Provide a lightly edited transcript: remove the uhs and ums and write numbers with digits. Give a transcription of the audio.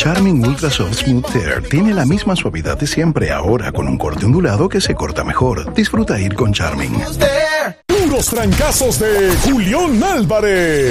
Charmin Ultra Soft Smooth Tear tiene la misma suavidad de siempre, ahora con un corte ondulado que se corta mejor. Disfruta ir con Charmin. Puros trancazos de Julián Álvarez.